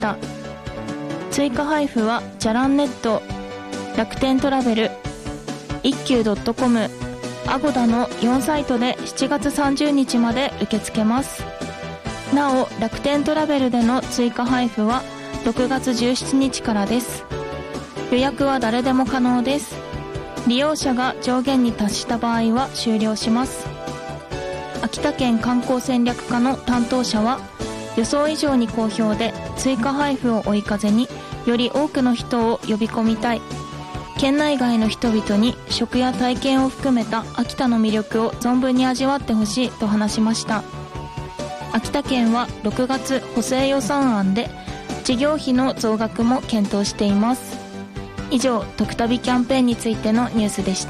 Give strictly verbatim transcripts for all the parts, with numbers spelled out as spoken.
。追加配布はじゃらんネット、楽天トラベル、一休 .com、アゴダのよんサイトでしちがつさんじゅうにちまで受け付けます。なお、楽天トラベルでの追加配布はろくがつじゅうしちにちからです。予約は誰でも可能です。利用者が上限に達した場合は終了します。秋田県観光戦略課の担当者は、予想以上に好評で追加配布を追い風により多くの人を呼び込みたい。県内外の人々に食や体験を含めた秋田の魅力を存分に味わってほしいと話しました。秋田県はろくがつ補正予算案で事業費の増額も検討しています。以上、トク旅キャンペーンについてのニュースでした。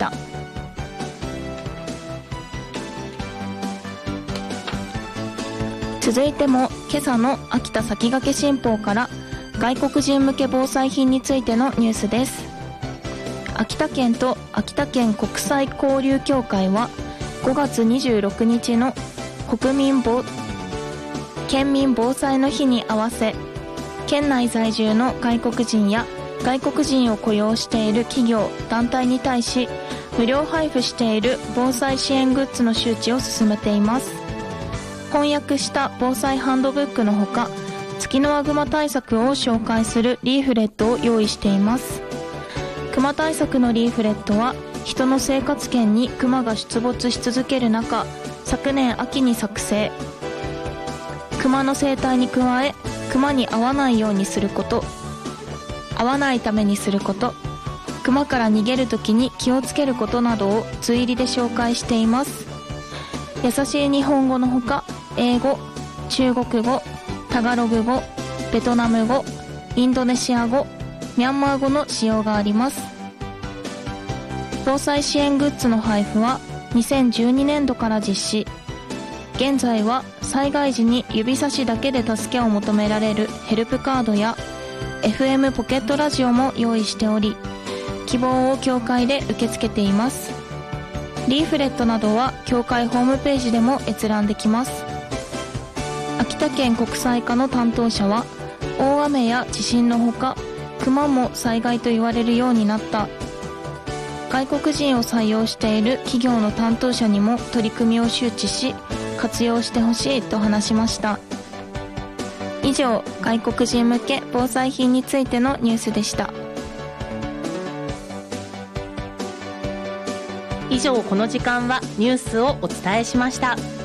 続いても今朝の秋田先駆け新報から外国人向け防災品についてのニュースです。秋田県と秋田県国際交流協会はごがつにじゅうろくにちの国民防県民防災の日に合わせ、県内在住の外国人や外国人を雇用している企業・団体に対し無料配布している防災支援グッズの周知を進めています。翻訳した防災ハンドブックのほか、ツキノワグマ対策を紹介するリーフレットを用意しています。クマ対策のリーフレットは人の生活圏にクマが出没し続ける中、昨年秋に作成。クマの生態に加え、クマに会わないようにすること、会わないためにすること、クマから逃げるときに気をつけることなどを図入りで紹介しています。優しい日本語のほか、英語、中国語、タガログ語、ベトナム語、インドネシア語、ミャンマー語の使用があります。防災支援グッズの配布はにせんじゅうにねんどから実施。現在は災害時に指差しだけで助けを求められるヘルプカードや エフエム ポケットラジオも用意しており、希望を協会で受け付けています。リーフレットなどは協会ホームページでも閲覧できます。秋田県国際課の担当者は、大雨や地震のほか、クマも災害と言われるようになった。外国人を採用している企業の担当者にも取り組みを周知し、活用してほしいと話しました。以上、外国人向け防災品についてのニュースでした。 以上、この時間はニュースをお伝えしました。